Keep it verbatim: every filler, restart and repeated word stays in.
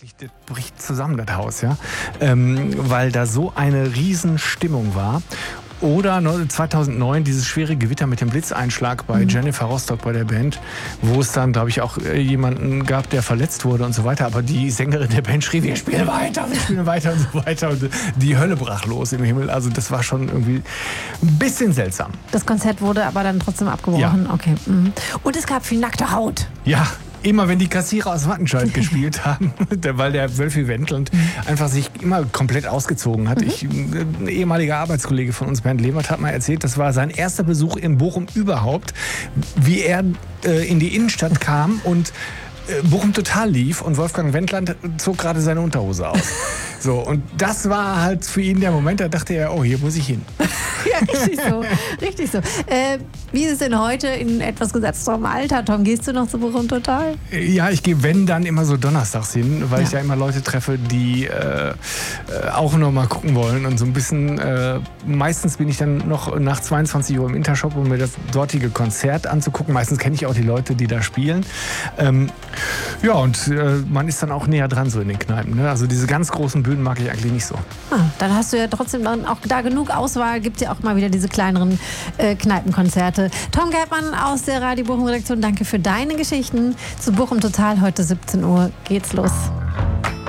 wirklich, das bricht zusammen, das Haus, ja, ähm, weil da so eine Riesenstimmung war. Oder zweitausendneun dieses schwere Gewitter mit dem Blitzeinschlag bei mhm. Jennifer Rostock bei der Band, wo es dann, glaube ich, auch jemanden gab, der verletzt wurde und so weiter. Aber die Sängerin der Band schrie, wir spielen weiter, wir spielen weiter und so weiter. Und die Hölle brach los im Himmel. Also das war schon irgendwie ein bisschen seltsam. Das Konzert wurde aber dann trotzdem abgebrochen. Ja. Okay. Mhm. Und es gab viel nackte Haut. Ja. Immer wenn die Kassierer aus Wattenscheid gespielt haben, weil der Wölfi Wendland einfach sich immer komplett ausgezogen hat. Mhm. Ich, ein ehemaliger Arbeitskollege von uns, Bernd Lehmert, hat mal erzählt, das war sein erster Besuch in Bochum überhaupt, wie er äh, in die Innenstadt kam und äh, Bochum total lief und Wolfgang Wendland zog gerade seine Unterhose aus. So, und das war halt für ihn der Moment, da dachte er, oh, hier muss ich hin. Ja, richtig so. Richtig so. Äh, wie ist es denn heute in etwas gesetzterem Alter? Tom, gehst du noch zu Bochum Total? Ja, ich gehe, wenn, dann immer so donnerstags hin, weil Ja. ich da immer Leute treffe, die äh, auch noch mal gucken wollen. Und so ein bisschen, äh, meistens bin ich dann noch nach zweiundzwanzig Uhr im Intershop, um mir das dortige Konzert anzugucken. Meistens kenne ich auch die Leute, die da spielen. Ähm, ja, und äh, man ist dann auch näher dran so in den Kneipen. Ne? Also diese ganz großen Bühnen mag ich eigentlich nicht so. Ah, dann hast du ja trotzdem dann auch da genug Auswahl. Gibt ja auch mal wieder diese kleineren äh, Kneipenkonzerte. Tom Geldmann aus der Radio Bochum Redaktion, danke für deine Geschichten. Zu Bochum Total heute siebzehn Uhr geht's los.